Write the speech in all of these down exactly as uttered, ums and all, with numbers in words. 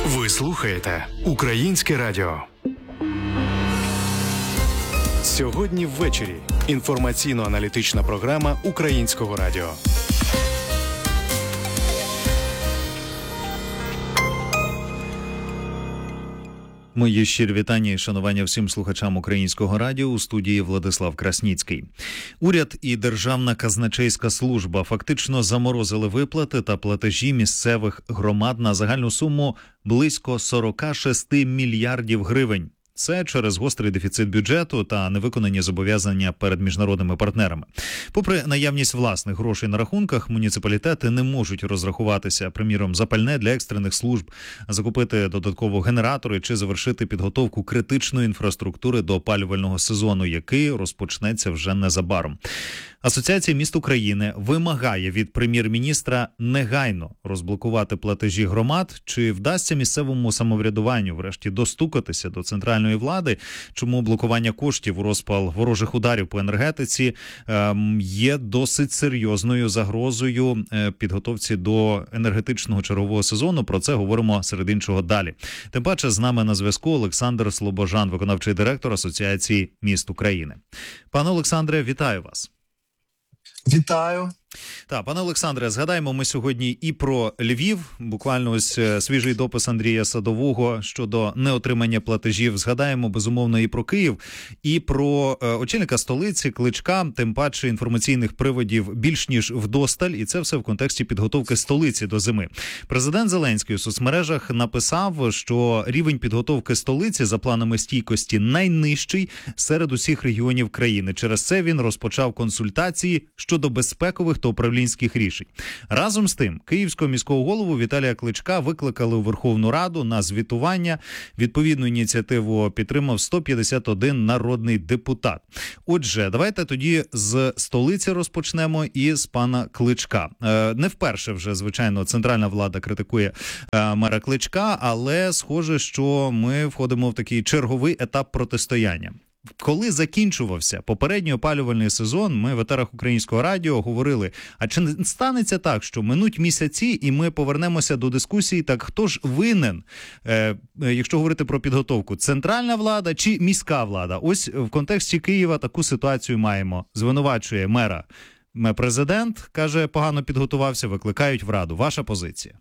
Ви слухаєте Українське радіо. Сьогодні ввечері. Інформаційно-аналітична програма Українського радіо. Мої щирі вітання і шанування всім слухачам Українського радіо. У студії Владислав Красніцький. Уряд і Державна казначейська служба фактично заморозили виплати та платежі місцевих громад на загальну суму близько сорок шість мільярдів гривень. Це через гострий дефіцит бюджету та невиконані зобов'язання перед міжнародними партнерами. Попри наявність власних грошей на рахунках, муніципалітети не можуть розрахуватися, приміром, за пальне для екстрених служб, закупити додатково генератори чи завершити підготовку критичної інфраструктури до опалювального сезону, який розпочнеться вже незабаром. Асоціація міст України вимагає від прем'єр-міністра негайно розблокувати платежі громад. Чи вдасться місцевому самоврядуванню врешті достукатися до центральної влади? Чому блокування коштів у розпал ворожих ударів по енергетиці ем, є досить серйозною загрозою е, підготовці до енергетичного чергового сезону? Про це говоримо серед іншого далі. Тим паче з нами на зв'язку Олександр Слобожан, виконавчий директор Асоціації міст України. Пане Олександре, вітаю вас. Вітаю. Так, пане Олександре, згадаємо ми сьогодні і про Львів, буквально ось свіжий допис Андрія Садового щодо неотримання платежів. Згадаємо, безумовно, і про Київ, і про е, очільника столиці Кличка, тим паче інформаційних приводів більш ніж вдосталь, і це все в контексті підготовки столиці до зими. Президент Зеленський у соцмережах написав, що рівень підготовки столиці за планами стійкості найнижчий серед усіх регіонів країни. Через це він розпочав консультації щодо безпекових та управлінських рішень. Разом з тим, київського міського голову Віталія Кличка викликали у Верховну Раду на звітування. Відповідну ініціативу підтримав сто п'ятдесят один народний депутат. Отже, давайте тоді з столиці розпочнемо і з пана Кличка. Не вперше вже, звичайно, центральна влада критикує мера Кличка, але схоже, що ми входимо в такий черговий етап протистояння. Коли закінчувався попередній опалювальний сезон, ми в етерах Українського радіо говорили, а чи не станеться так, що минуть місяці і ми повернемося до дискусії, так хто ж винен, е, якщо говорити про підготовку, центральна влада чи міська влада? Ось в контексті Києва таку ситуацію маємо. Звинувачує мера президент, каже, погано підготувався, викликають в Раду. Ваша позиція?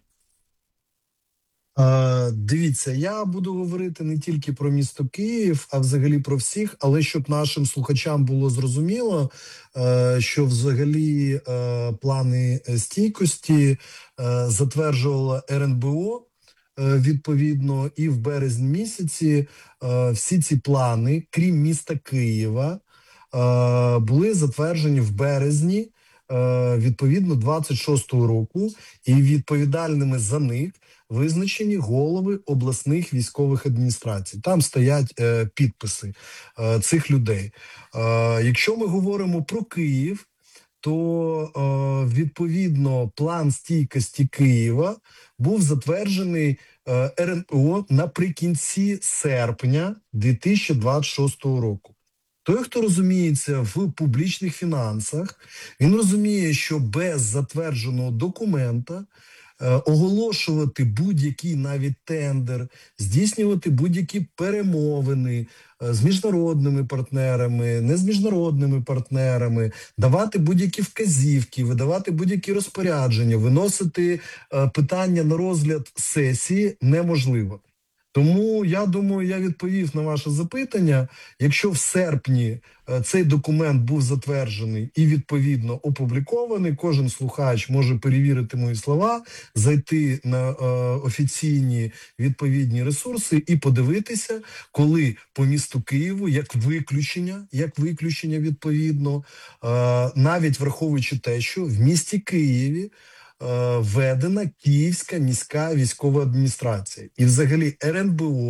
Е, дивіться, я буду говорити не тільки про місто Київ, а взагалі про всіх, але щоб нашим слухачам було зрозуміло, е, що взагалі е, плани стійкості е, затверджувала ер ен бе о е, відповідно, і в березні місяці е, всі ці плани, крім міста Києва, е, були затверджені в березні е, відповідно двадцять шостого року, і відповідальними за них визначені голови обласних військових адміністрацій. Там стоять е, підписи е, цих людей. Е, якщо ми говоримо про Київ, то е, відповідно план стійкості Києва був затверджений е, ер ен о наприкінці серпня дві тисячі двадцять шостого року. Той, хто розуміється в публічних фінансах, він розуміє, що без затвердженого документа оголошувати будь-який навіть тендер, здійснювати будь-які перемовини з міжнародними партнерами, не з міжнародними партнерами, давати будь-які вказівки, видавати будь-які розпорядження, виносити питання на розгляд сесії неможливо. Тому, я думаю, я відповів на ваше запитання. Якщо в серпні цей документ був затверджений і, відповідно, опублікований, кожен слухач може перевірити мої слова, зайти на е, офіційні відповідні ресурси і подивитися, коли по місту Києву, як виключення, як виключення відповідно, е, навіть враховуючи те, що в місті Києві введена Київська міська військова адміністрація. І взагалі ер ен бе о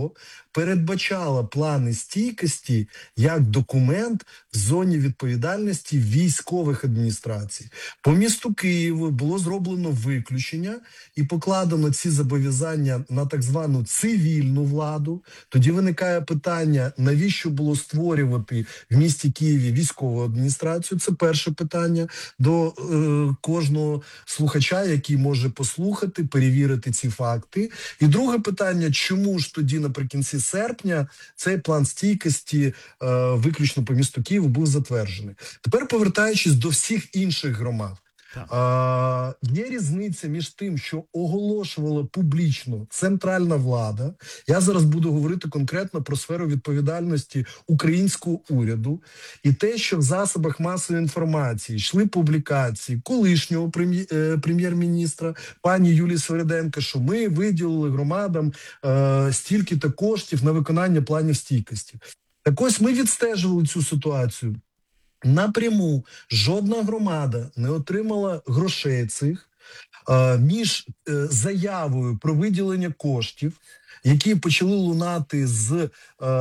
передбачала плани стійкості як документ в зоні відповідальності військових адміністрацій. По місту Києву було зроблено виключення і покладено ці зобов'язання на так звану цивільну владу. Тоді виникає питання, навіщо було створювати в місті Києві військову адміністрацію? Це перше питання до е, кожного слухача, який може послухати, перевірити ці факти. І друге питання, чому ж тоді наприкінці серпня цей план стійкості е, виключно по місту Києву був затверджений. Тепер повертаючись до всіх інших громад. А, є різниця між тим, що оголошувала публічно центральна влада. Я зараз буду говорити конкретно про сферу відповідальності українського уряду. І те, що в засобах масової інформації йшли публікації колишнього прем'єр-міністра, пані Юлії Свериденко, що ми виділили громадам е, стільки-то коштів на виконання планів стійкості. Так ось ми відстежували цю ситуацію. Напряму жодна громада не отримала грошей цих е, між е, заявою про виділення коштів, які почали лунати з е,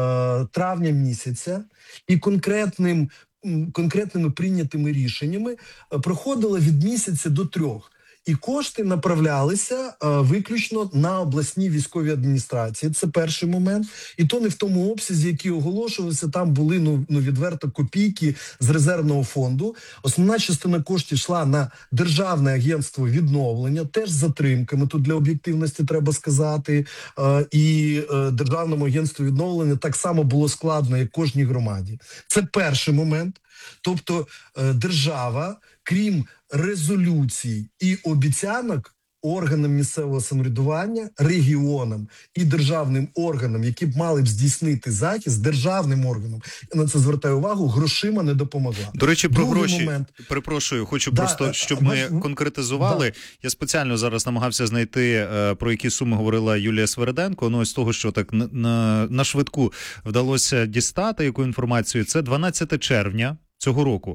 травня місяця, і конкретним, конкретними прийнятими рішеннями е, проходило від місяця до трьох. І кошти направлялися е, виключно на обласні військові адміністрації. Це перший момент. І то не в тому обсязі, який оголошувався. Там були ну, ну відверто копійки з резервного фонду. Основна частина коштів йшла на Державне агентство відновлення, теж з затримками. Тут для об'єктивності треба сказати. Е, і е, Державному агентству відновлення так само було складно, як кожній громаді. Це перший момент. Тобто е, держава, крім резолюцій і обіцянок органам місцевого самоврядування, регіонам і державним органам, які б мали б здійснити захист, державним органам, я на це звертаю увагу, грошима не допомогла. До речі, про Другий гроші, момент. перепрошую, хочу Да, просто, щоб ми ваш... конкретизували. Да. Я спеціально зараз намагався знайти, про які суми говорила Юлія Свериденко. Ну, ось того, що так на, на, на швидку вдалося дістати, яку інформацію, це дванадцяте червня. Цього року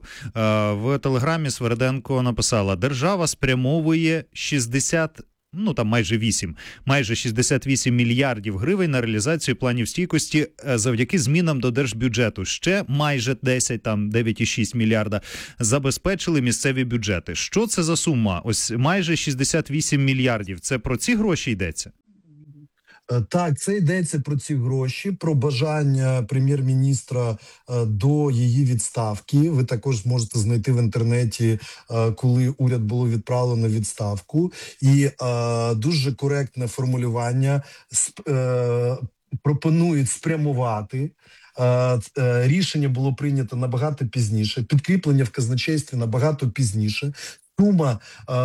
в телеграмі Свериденко написала: держава спрямовує шістдесят, ну там майже вісім, майже шістдесят вісім мільярдів гривень на реалізацію планів стійкості завдяки змінам до держбюджету. Ще майже десять, там дев'ять цілих шість мільярда забезпечили місцеві бюджети. Що це за сума? Ось майже шістдесят вісім мільярдів. Це про ці гроші йдеться? Так, це йдеться про ці гроші, про бажання прем'єр-міністра до її відставки. Ви також зможете знайти в інтернеті, коли уряд було відправлено відставку. І дуже коректне формулювання пропонують спрямувати. Рішення було прийнято набагато пізніше, підкріплення в казначействі набагато пізніше. Сума,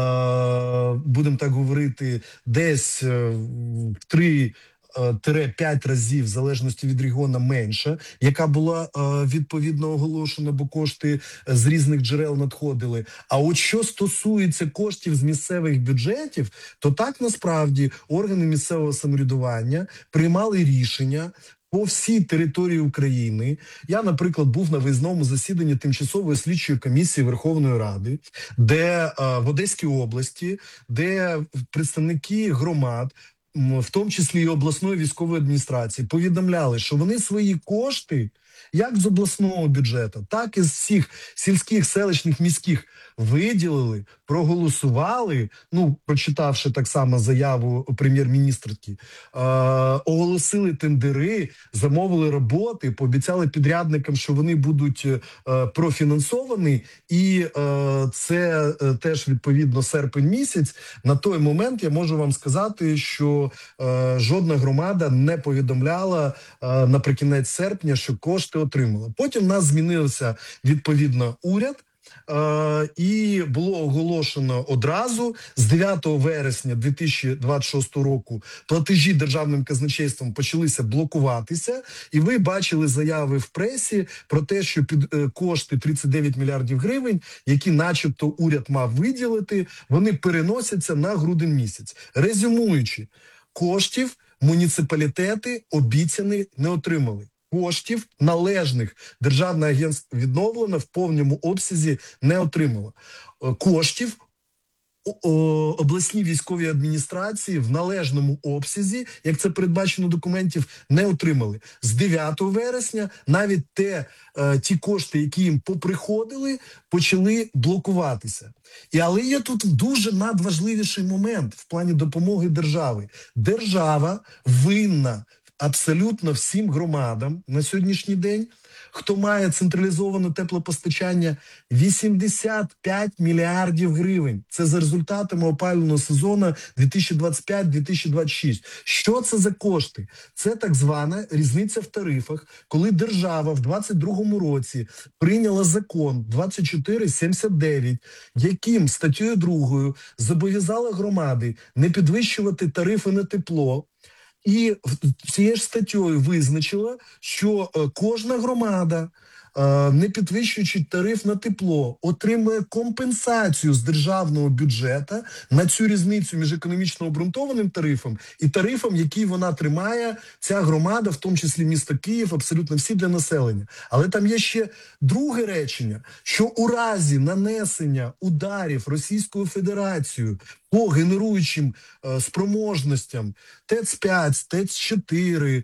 будемо так говорити, десь в три-п'ять разів, в залежності від регіону, менша, яка була відповідно оголошена, бо кошти з різних джерел надходили. А от що стосується коштів з місцевих бюджетів, то так насправді органи місцевого самоврядування приймали рішення по всій території України. Я, наприклад, був на виїзному засіданні Тимчасової слідчої комісії Верховної Ради, де в Одеській області, де представники громад, в тому числі і обласної військової адміністрації, повідомляли, що вони свої кошти, як з обласного бюджету, так і з всіх сільських, селищних, міських, виділили, проголосували, ну, прочитавши так само заяву прем'єр-міністрки, е, оголосили тендери, замовили роботи, пообіцяли підрядникам, що вони будуть е, профінансовані, і е, це е, теж, відповідно, серпень місяць. На той момент я можу вам сказати, що е, жодна громада не повідомляла е, наприкінець серпня, що кошти отримала. Потім в нас змінився, відповідно, уряд, Uh, і було оголошено одразу з дев'ятого вересня дві тисячі двадцять шостого року платежі державним казначейством почалися блокуватися, і ви бачили заяви в пресі про те, що під е, кошти тридцять дев'ять мільярдів гривень, які начебто уряд мав виділити, вони переносяться на грудень місяць. Резюмуючи, коштів муніципалітети обіцяні не отримали. Коштів належних Державне агентство відновлено в повному обсязі не отримало. Коштів обласні військові адміністрації в належному обсязі, як це передбачено документів, не отримали. З дев'ятого вересня навіть те, е, ті кошти, які їм поприходили, почали блокуватися. І, але є тут дуже надважливіший момент в плані допомоги держави. Держава винна абсолютно всім громадам на сьогоднішній день, хто має централізоване теплопостачання, вісімдесят п'ять мільярдів гривень. Це за результатами опалювального сезону дві тисячі двадцять п'ять - дві тисячі двадцять шість. Що це за кошти? Це так звана різниця в тарифах, коли держава в двадцять другому році прийняла закон двадцять чотири сімдесят дев'ять, яким статтею другою зобов'язала громади не підвищувати тарифи на тепло. І цією ж статтею визначила, що кожна громада, не підвищуючи тариф на тепло, отримує компенсацію з державного бюджету на цю різницю між економічно обґрунтованим тарифом і тарифом, який вона тримає, ця громада, в тому числі місто Київ, абсолютно всі для населення. Але там є ще друге речення, що у разі нанесення ударів Російською Федерацією по генеруючим е, спроможностям ТЕЦ п'ять, ТЕЦ чотири,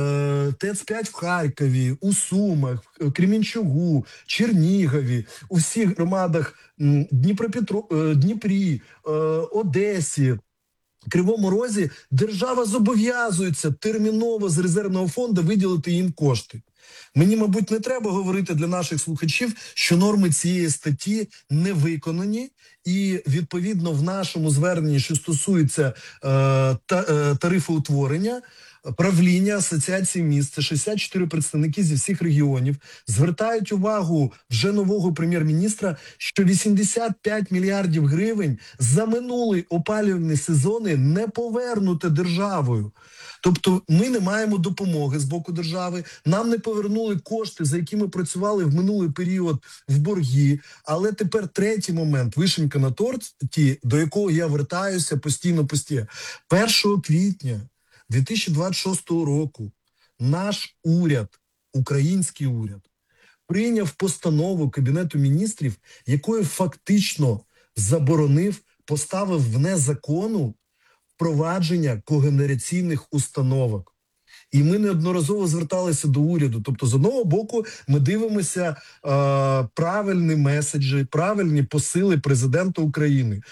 е, ТЕЦ п'ять в Харкові, у Сумах, Кремінчугу, Чернігові, у всіх громадах м, Дніпропетро, е, Дніпрі, е, Одесі, Кривому Розі, держава зобов'язується терміново з резервного фонду виділити їм кошти. Мені, мабуть, не треба говорити для наших слухачів, що норми цієї статті не виконані, і, відповідно, в нашому зверненні, що стосується е, та, е, тарифоутворення, правління Асоціації міст, це шістдесят чотири представники зі всіх регіонів, звертають увагу вже нового прем'єр-міністра, що вісімдесят п'ять мільярдів гривень за минулий опалювальний сезони не повернуте державою. Тобто ми не маємо допомоги з боку держави, нам не повернули кошти, за які ми працювали в минулий період в борги. Але тепер третій момент, вишенька на торті, до якого я вертаюся постійно-постійно. першого квітня дві тисячі двадцять шостого року наш уряд, український уряд, прийняв постанову Кабінету міністрів, якою фактично заборонив, поставив вне закону впровадження когенераційних установок. І ми неодноразово зверталися до уряду. Тобто, з одного боку, ми дивимося е, правильні меседжі, правильні посили президента України,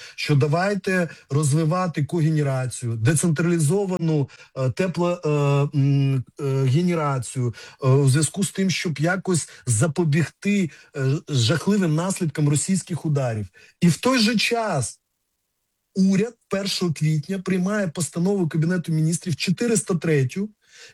що давайте розвивати когенерацію, децентралізовану е, теплогенерацію, е, е, у зв'язку з тим, щоб якось запобігти е, жахливим наслідкам російських ударів. І в той же час уряд першого квітня приймає постанову Кабінету міністрів чотириста третю,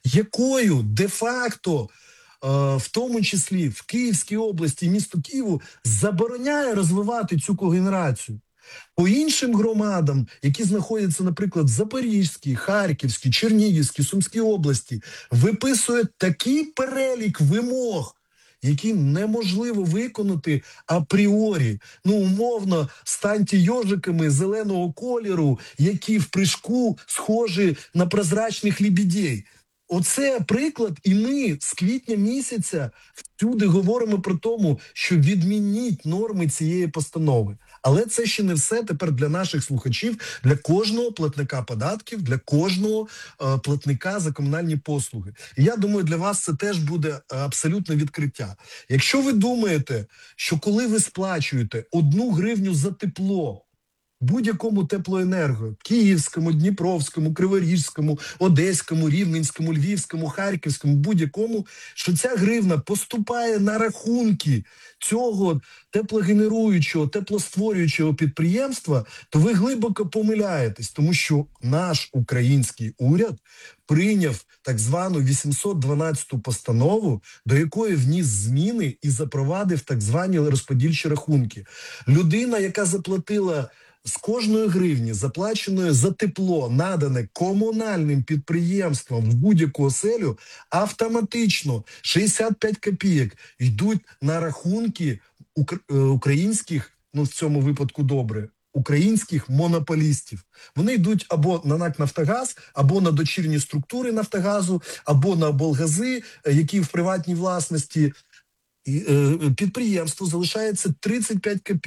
якою де-факто, е, в тому числі в Київській області, місту Києву, забороняє розвивати цю когенерацію. По іншим громадам, які знаходяться, наприклад, в Запорізькій, Харківській, Чернігівській, Сумській області, виписує такий перелік вимог, які неможливо виконати апріорі. Ну, умовно, станьте йожиками зеленого кольору, які в прыжку схожі на прозрачних лебедей. Оце приклад, і ми з квітня місяця всюди говоримо про тому, що відмініть норми цієї постанови. Але це ще не все тепер для наших слухачів, для кожного платника податків, для кожного е, платника за комунальні послуги. І я думаю, для вас це теж буде абсолютне відкриття. Якщо ви думаєте, що коли ви сплачуєте одну гривню за тепло, будь-якому теплоенерго, Київському, Дніпровському, Криворізькому, Одеському, Рівненському, Львівському, Харківському, будь-якому, що ця гривна поступає на рахунки цього теплогенеруючого, теплостворюючого підприємства, то ви глибоко помиляєтесь, тому що наш український уряд прийняв так звану вісімсот дванадцяту постанову, до якої вніс зміни і запровадив так звані розподільчі рахунки. Людина, яка заплатила з кожної гривні, заплаченої за тепло, надане комунальним підприємствам в будь-яку оселю, автоматично шістдесят п'ять копійок йдуть на рахунки українських, ну в цьому випадку добре, українських монополістів. Вони йдуть або на НАК «Нафтогаз», або на дочірні структури «Нафтогазу», або на облгази, які в приватній власності. Підприємству залишається тридцять п'ять копійок.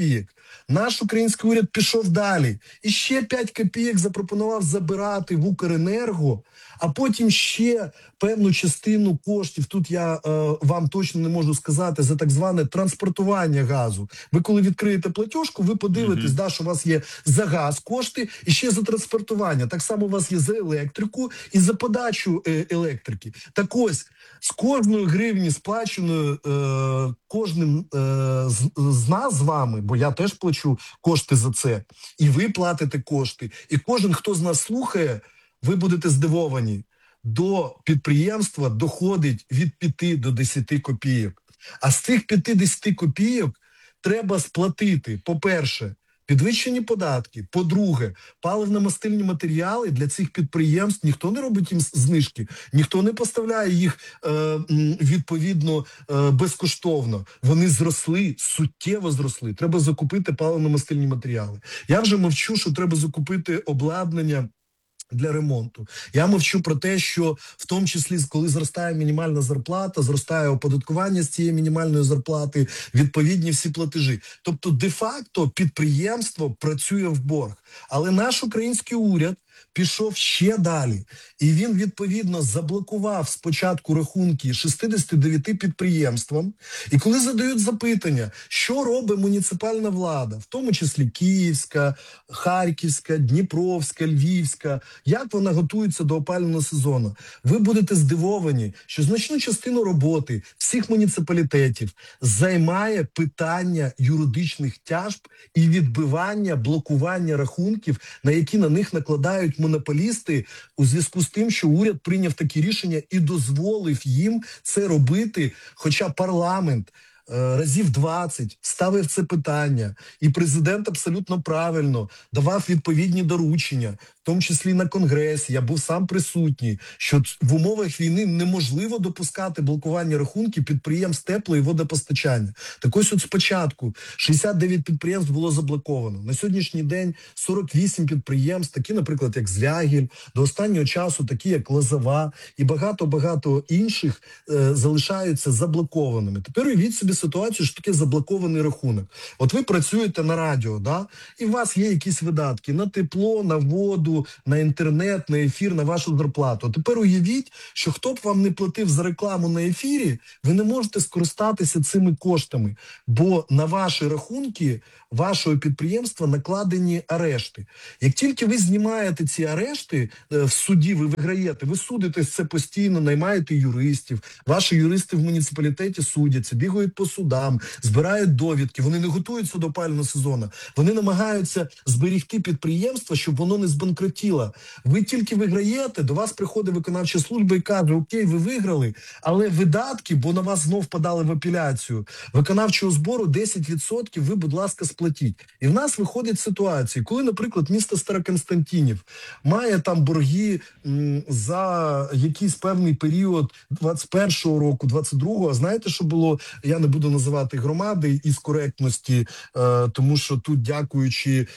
Наш український уряд пішов далі. І ще п'ять копійок запропонував забирати в Укренерго, а потім ще певну частину коштів, тут я е, вам точно не можу сказати, за так зване транспортування газу. Ви коли відкриєте платіжку, ви подивитесь, mm-hmm. да, що у вас є за газ кошти і ще за транспортування. Так само у вас є за електрику і за подачу е, електрики. Так ось, з кожної гривні сплаченої е, кожним е, з, з нас з вами, бо я теж плачу кошти за це, і ви платите кошти, і кожен, хто з нас слухає, ви будете здивовані, до підприємства доходить від п'яти до десяти копійок. А з цих п'яти-десяти копійок треба сплатити, по-перше, підвищені податки, по-друге, паливно-мастильні матеріали для цих підприємств, ніхто не робить їм знижки, ніхто не поставляє їх е, відповідно е, безкоштовно. Вони зросли, суттєво зросли. Треба закупити паливно-мастильні матеріали. Я вже мовчу, що треба закупити обладнання для ремонту. Я мовчу про те, що в тому числі, коли зростає мінімальна зарплата, зростає оподаткування з цієї мінімальної зарплати, відповідні всі платежі. Тобто, де-факто, підприємство працює в борг. Але наш український уряд пішов ще далі. І він, відповідно, заблокував спочатку рахунки шістдесят дев'ять підприємствам. І коли задають запитання, що робить муніципальна влада, в тому числі Київська, Харківська, Дніпровська, Львівська, як вона готується до опалювального сезону, ви будете здивовані, що значну частину роботи всіх муніципалітетів займає питання юридичних тяжб і відбивання, блокування рахунків, на які на них накладають монополісти у зв'язку з тим, що уряд прийняв такі рішення і дозволив їм це робити, хоча парламент разів двадцять ставив це питання, і президент абсолютно правильно давав відповідні доручення, в тому числі на Конгресі, я був сам присутній, що в умовах війни неможливо допускати блокування рахунків підприємств тепло- і водопостачання. Так ось от спочатку шістдесят дев'ять підприємств було заблоковано. На сьогоднішній день сорок вісім підприємств, такі, наприклад, як Звягіль, до останнього часу такі, як Лозова і багато-багато інших е, залишаються заблокованими. Тепер уявіть собі ситуацію, що таке заблокований рахунок. От ви працюєте на радіо, да? І у вас є якісь видатки на тепло, на воду, на інтернет, на ефір, на вашу зарплату. Тепер уявіть, що хто б вам не платив за рекламу на ефірі, ви не можете скористатися цими коштами, бо на ваші рахунки вашого підприємства накладені арешти. Як тільки ви знімаєте ці арешти, в суді ви виграєте, ви судитесь це постійно, наймаєте юристів, ваші юристи в муніципалітеті судяться, бігають по судам, збирають довідки, вони не готуються до опалювального сезону, вони намагаються зберегти підприємство, щоб воно не збанкротіло. Ви тільки виграєте, до вас приходить виконавча служба і каже, окей, ви виграли, але видатки, бо на вас знов подали в апеляцію, виконавчого збору десять відсотків ви, будь ласка, сплатіть. І в нас виходить ситуація, коли, наприклад, місто Староконстантинів має там борги м, за якийсь певний період двадцять першого року, двадцять другого, а знаєте, що було? Я не буду називати громади із коректності, е, тому що тут, дякуючи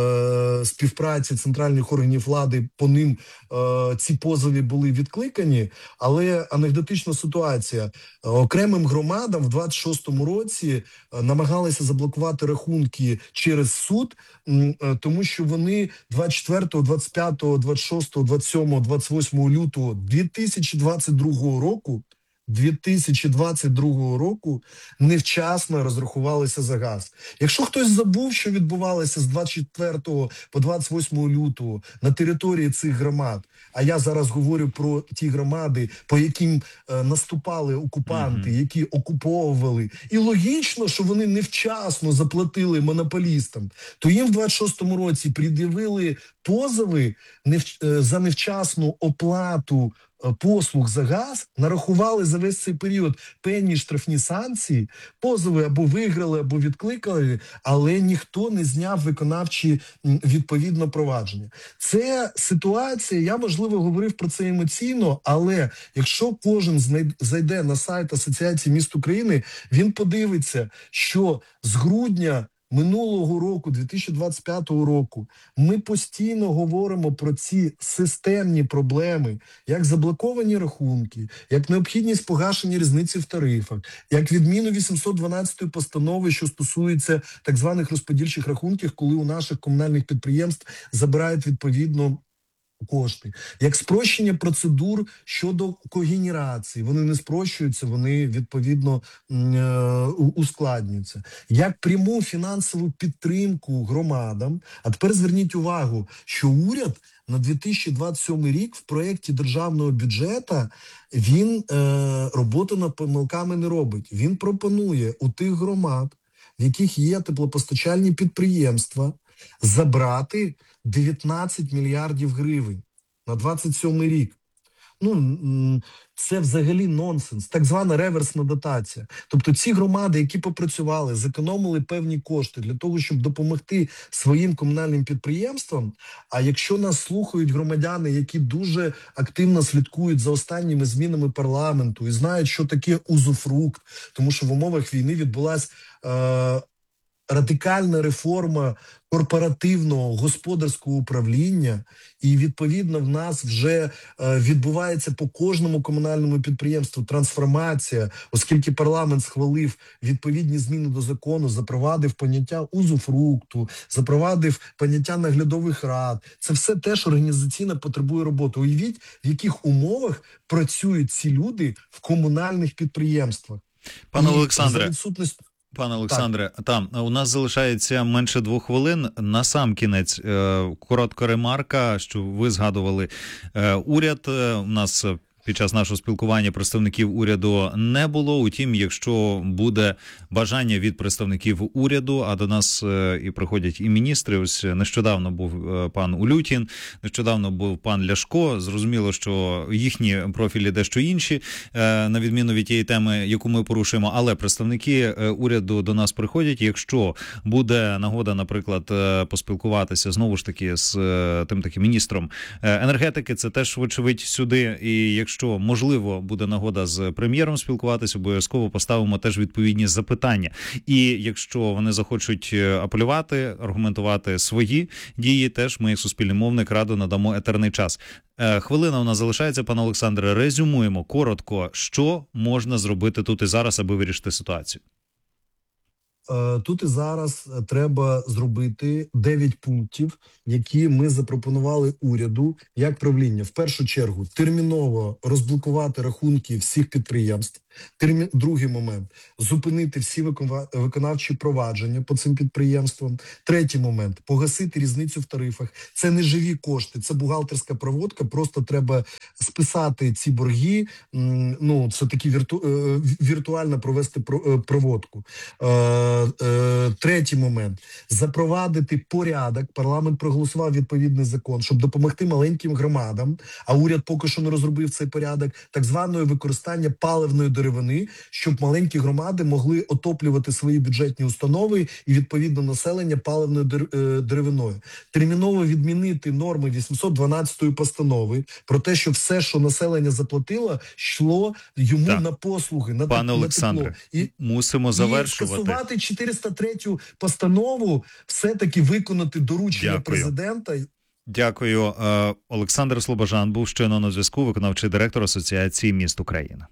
е, співпраці центральних органів влади, по ним е, ці позови були відкликані, але анекдотична ситуація. Окремим громадам в двадцять шостому році е, намагалися заблокувати рахунки через суд, м, е, тому що вони двадцять четвертого, двадцять п'ятого, двадцять шостого, двадцять сьомого, двадцять восьмого лютого дві тисячі двадцять другого року дві тисячі двадцять другого року невчасно розрахувалися за газ. Якщо хтось забув, що відбувалося з двадцять четвертого по двадцять восьмого лютого на території цих громад, а я зараз говорю про ті громади, по яким е, наступали окупанти, mm-hmm. які окуповували, і логічно, що вони невчасно заплатили монополістам, то їм в двадцять шостому році пред'явили позови нев... е, за невчасну оплату послуг за газ, нарахували за весь цей період певні штрафні санкції, позови або виграли, або відкликали, але ніхто не зняв виконавчі відповідно провадження. Це ситуація, я, можливо, говорив про це емоційно, але якщо кожен зайде на сайт Асоціації міст України, він подивиться, що з грудня минулого року, дві тисячі двадцять п'ятого року, ми постійно говоримо про ці системні проблеми, як заблоковані рахунки, як необхідність погашення різниці в тарифах, як відміну вісімсот дванадцятої постанови, що стосується так званих розподільчих рахунків, коли у наших комунальних підприємств забирають відповідно кошти, як спрощення процедур щодо когенерації. Вони не спрощуються, вони відповідно ускладнюються. Як пряму фінансову підтримку громадам. А тепер зверніть увагу, що уряд на дві тисячі двадцять сьомий рік в проєкті державного бюджету він е, роботу над помилками не робить. Він пропонує у тих громад, в яких є теплопостачальні підприємства, забрати дев'ятнадцять мільярдів гривень на двадцять сьомий рік. Ну, це взагалі нонсенс, так звана реверсна дотація. Тобто ці громади, які попрацювали, зекономили певні кошти для того, щоб допомогти своїм комунальним підприємствам, а якщо нас слухають громадяни, які дуже активно слідкують за останніми змінами парламенту і знають, що таке узуфрукт, тому що в умовах війни відбулася е, радикальна реформа корпоративного господарського управління, і відповідно в нас вже е, відбувається по кожному комунальному підприємству трансформація, оскільки парламент схвалив відповідні зміни до закону, запровадив поняття узуфрукту, запровадив поняття наглядових рад. Це все теж організаційно потребує роботи. Уявіть, в яких умовах працюють ці люди в комунальних підприємствах. Пане І Олександре, за відсутність... Пане Олександре, там у нас залишається менше двох хвилин. На сам кінець е, коротка ремарка, що ви згадували е, уряд. Е, у нас під час нашого спілкування представників уряду не було. Утім, якщо буде бажання від представників уряду, а до нас е, і приходять і міністри, ось нещодавно був е, пан Улютін, нещодавно був пан Ляшко, зрозуміло, що їхні профілі дещо інші, е, на відміну від тієї теми, яку ми порушуємо, але представники е, уряду до нас приходять. Якщо буде нагода, наприклад, е, поспілкуватися знову ж таки з е, тим таким міністром е, енергетики, це теж вочевидь сюди, і якщо Якщо, можливо, буде нагода з прем'єром спілкуватися, обов'язково поставимо теж відповідні запитання. І якщо вони захочуть апелювати, аргументувати свої дії, теж ми, як суспільний мовник, радо надамо етерний час. Хвилина у нас залишається, пане Олександре. Резюмуємо коротко, що можна зробити тут і зараз, аби вирішити ситуацію. Тут і зараз треба зробити дев'ять пунктів, які ми запропонували уряду як правління. В першу чергу терміново розблокувати рахунки всіх підприємств. Термі... Другий момент – зупинити всі виконавчі провадження по цим підприємствам. Третій момент – погасити різницю в тарифах. Це не живі кошти, це бухгалтерська проводка, просто треба списати ці борги, ну, це такі вірту... віртуально провести проводку. Третій момент – запровадити порядок. Парламент проголосував відповідний закон, щоб допомогти маленьким громадам, а уряд поки що не розробив цей порядок, так званої використання паливної деревини, щоб маленькі громади могли отоплювати свої бюджетні установи і відповідно населення паливною деревиною. Терміново відмінити норми вісімсот дванадцятої постанови про те, що все, що населення заплатило, йшло йому так на послуги, на, Пане на Олександре, і, мусимо завершувати. І скасувати чотириста третю постанову, все-таки виконати доручення Дякую. президента. Дякую. Олександр Слобожан був щойно на зв'язку, виконавчий директор Асоціації міст України.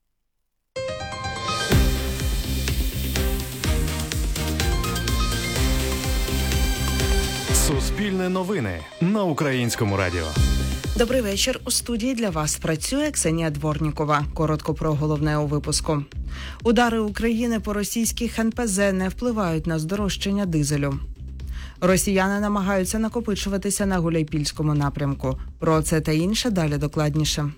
Суспільне новини на Українському радіо. Добрий вечір. У студії для вас працює Ксенія Дворнікова. Коротко про головне у випуску. Удари України по російських ен пе зет не впливають на здорожчання дизелю. Росіяни намагаються накопичуватися на Гуляйпільському напрямку. Про це та інше далі докладніше.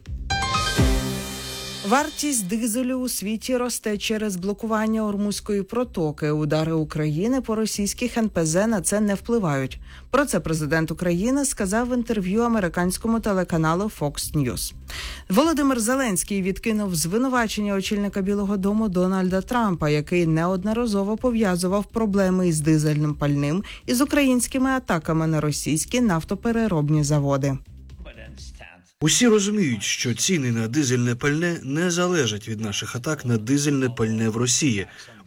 Вартість дизелю у світі росте через блокування Ормузької протоки. Удари України по російських ен пе зет на це не впливають. Про це президент України сказав в інтерв'ю американському телеканалу Fox News. Володимир Зеленський відкинув звинувачення очільника Білого дому Дональда Трампа, який неодноразово пов'язував проблеми із дизельним пальним із українськими атаками на російські нафтопереробні заводи. Усі розуміють, що ціни на дизельне пальне не залежать від наших атак на дизельне пальне в Росії.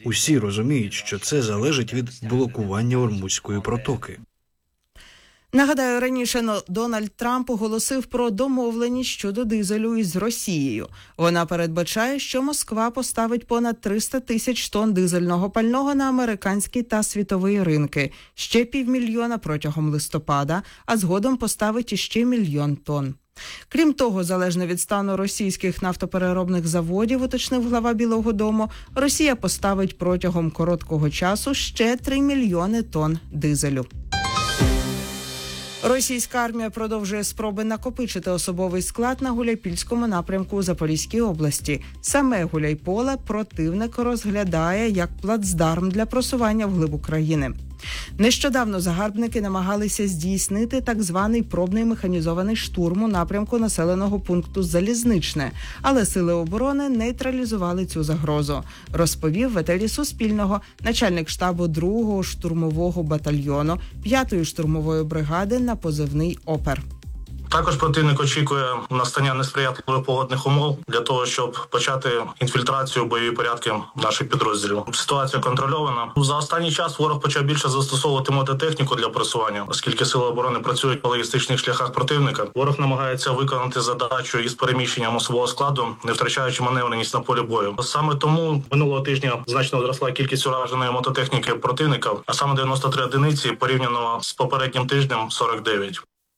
Усі розуміють, що це залежить від блокування Ормузької протоки. Нагадаю, раніше Дональд Трамп оголосив про домовленість щодо дизелю із Росією. Вона передбачає, що Москва поставить понад триста тисяч тонн дизельного пального на американський та світовий ринки, ще півмільйона протягом листопада, а згодом поставить іще мільйон тонн. Крім того, залежно від стану російських нафтопереробних заводів, уточнив глава Білого дому, Росія поставить протягом короткого часу ще три мільйони тонн дизелю. Російська армія продовжує спроби накопичити особовий склад на Гуляйпільському напрямку у Запорізькій області. Саме Гуляйполе противник розглядає як плацдарм для просування вглиб України. Нещодавно загарбники намагалися здійснити так званий пробний механізований штурм у напрямку населеного пункту Залізничне, але сили оборони нейтралізували цю загрозу, розповів в етері Суспільного начальник штабу другого штурмового батальйону п'ятої штурмової бригади на позивний «Опер». Також противник очікує настання несприятливих погодних умов для того, щоб почати інфільтрацію бойові порядки наших підрозділів. Ситуація контрольована. За останній час ворог почав більше застосовувати мототехніку для просування, оскільки сили оборони працюють по логістичних шляхах противника. Ворог намагається виконати задачу із переміщенням особового складу, не втрачаючи маневреність на полі бою. Саме тому минулого тижня значно зросла кількість ураженої мототехніки противника, а саме дев'яносто три одиниці порівняно з попереднім тижнем сорок дев'ять.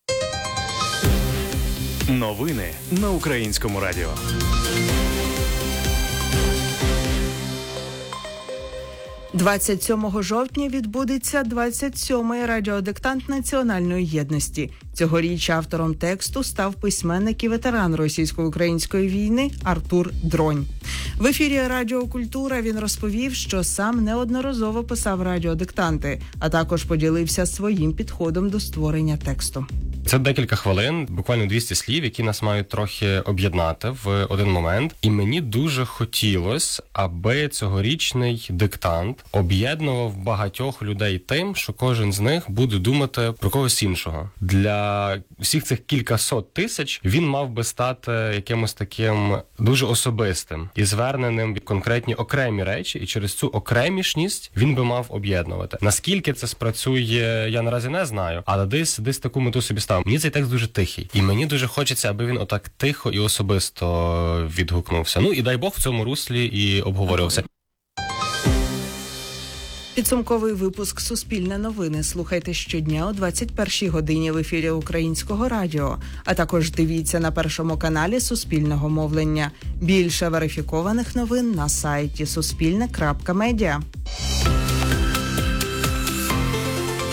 Новини на Українському радіо. двадцять сьомого жовтня відбудеться двадцять сьомий радіодиктант Національної єдності. Цьогоріч автором тексту став письменник і ветеран російсько-української війни Артур Дронь. В ефірі Радіо Культура він розповів, що сам неодноразово писав радіодиктанти, а також поділився своїм підходом до створення тексту. Це декілька хвилин, буквально двісті слів, які нас мають трохи об'єднати в один момент. І мені дуже хотілося, аби цьогорічний диктант об'єднував багатьох людей тим, що кожен з них буде думати про когось іншого. Для всіх цих кількасот тисяч він мав би стати якимось таким дуже особистим і зверненим в конкретні окремі речі, і через цю окремішність він би мав об'єднувати. Наскільки це спрацює, я наразі не знаю, але десь, десь таку мету собі ставив. Мені цей текст дуже тихий. І мені дуже хочеться, аби він отак тихо і особисто відгукнувся. Ну і дай Бог в цьому руслі і обговорювався. Підсумковий випуск «Суспільне новини» слухайте щодня о двадцять першій годині в ефірі Українського радіо, а також дивіться на Першому каналі Суспільного мовлення. Більше верифікованих новин на сайті суспільне крапка медіа.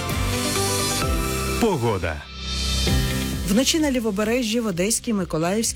Погода. Вночі на Лівобережжі, в Одеській, Миколаївській